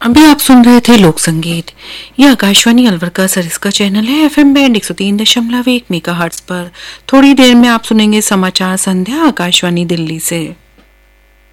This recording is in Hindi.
अभी आप सुन रहे थे लोक संगीत। यह आकाशवाणी अलवर का सरिस्का चैनल है। एफएम बैंड 103.1 मेगाहर्ट्ज पर। थोड़ी देर में आप सुनेंगे समाचार संध्या आकाशवाणी दिल्ली से।